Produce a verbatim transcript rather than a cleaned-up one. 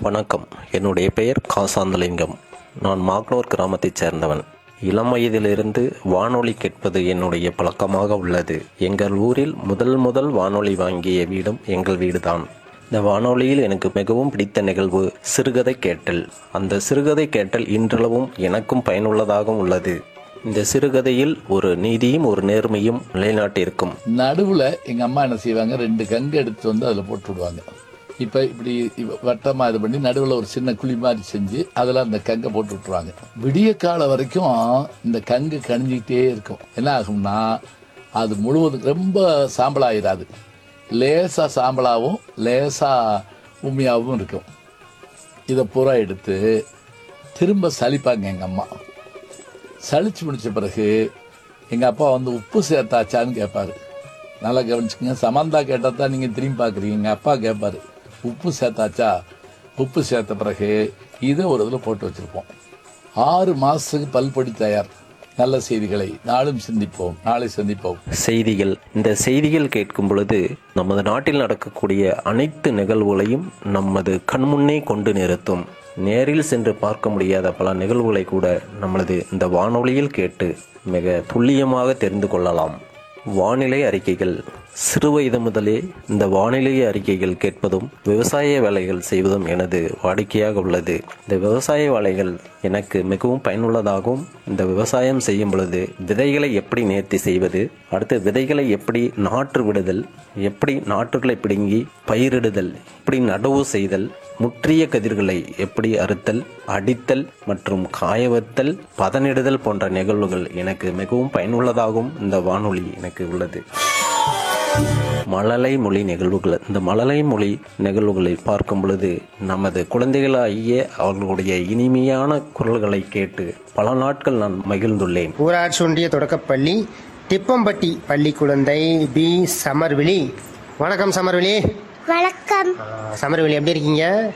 வணக்கம். என்னுடைய பெயர் காசாந்தலிங்கம். நான் மாக்னூர் கிராமத்தைச் சேர்ந்தவன். இளம் வயதிலிருந்து வானொலி கேட்பது என்னுடைய பழக்கமாக உள்ளது. எங்கள் ஊரில் முதல் முதல் வானொலி வாங்கிய வீடும் எங்கள் வீடுதான். இந்த வானொலியில் எனக்கு மிகவும் பிடித்த நிகழ்வு சிறுகதை கேட்டல். அந்த சிறுகதை கேட்டல் இன்றளவும் எனக்கும் பயனுள்ளதாக உள்ளது. இந்த சிறுகதையில் ஒரு நீதியும் ஒரு நேர்மையும் நிலைநாட்டியிருக்கும். நடுவுல எங்க அம்மா என்ன செய்வாங்க, ரெண்டு கங்கு எடுத்து வந்து அதுல போட்டு விடுவாங்க. இப்ப இப்படி வட்டமா இது பண்ணி நடுவுல ஒரு சின்ன குழி மாதிரி செஞ்சு அதுல அந்த கங்கை போட்டு விட்டுருவாங்க. விடிய காலம் வரைக்கும் இந்த கங்கு கணிஞ்சிக்கிட்டே இருக்கும். என்ன ஆகும்னா அது முழுவதும் ரொம்ப சாம்பலாயிராது, லேசா சாம்பலாவும் லேசா உண்மையாகவும் இருக்கும். இதை பூரா எடுத்து திரும்ப சலிப்பாங்க எங்க அம்மா. சலிச்சு முடிச்ச பிறகு எங்க அப்பா வந்து உப்பு சேர்த்தாச்சான்னு கேட்பாரு. நல்லா கவனிச்சுக்கங்க, சமந்தா கேட்டா தான் நீங்க திரும்பி பாக்குறீங்க. எங்க அப்பா கேட்பாரு, உப்பு சேர்த்தாச்சா? உப்பு சேர்த்த பிறகு இதை ஒரு இதில் போட்டு வச்சிருப்போம். ஆறு மாசத்துக்கு பல்பொடி தயார். நல்ல செய்திகளை நாளும் சிந்திப்போம், நாளை சந்திப்போம். செய்திகள். இந்த செய்திகள் கேட்கும் பொழுது நமது நாட்டில் நடக்கக்கூடிய அனைத்து நிகழ்வுகளையும் நமது கண்முன்னே கொண்டு நிறுத்தும். நேரில் சென்று பார்க்க முடியாத பல நிகழ்வுகளை கூட நம்மளது இந்த வானொலியில் கேட்டு மிக துல்லியமாக தெரிந்து கொள்ளலாம். வானிலை அறிக்கைகள். சிறுவயது முதலே இந்த வானிலை அறிக்கைகள் கேட்பதும் விவசாய வேலைகள் செய்வதும் எனது வாடிக்கையாக உள்ளது. இந்த விவசாய வேலைகள் எனக்கு மிகவும் பயனுள்ளதாகவும், இந்த விவசாயம் செய்யும் பொழுது விதைகளை எப்படி நேர்த்தி செய்வது, அடுத்து விதைகளை எப்படி நாற்று விடுதல், எப்படி நாற்றுகளை பிடுங்கி பயிரிடுதல், எப்படி நடவு செய்தல், முற்றிய கதிர்களை எப்படி அறுத்தல், அடித்தல் மற்றும் காயவத்தல், பதனிடுதல் போன்ற நிகழ்வுகள் எனக்கு மிகவும் பயனுள்ளதாகவும் இந்த வானொலி எனக்கு உள்ளது. மழலை மொழி நிகழ்வுகள். இந்த மழலை மொழி நிகழ்வுகளை பார்க்கும் பொழுது நமது குழந்தைகளாகிய அவர்களுடைய இனிமையான குரல்களை கேட்டு பல நாட்கள் நான் மகிழ்ந்துள்ளேன். ஊராட்சி ஒன்றிய தொடக்கப்பள்ளி திப்பம்பட்டி பள்ளி குழந்தை பி சமர்விழி. வணக்கம் சமர்விழி. வணக்கம். சமர்விழி, எப்படி இருக்கீங்க?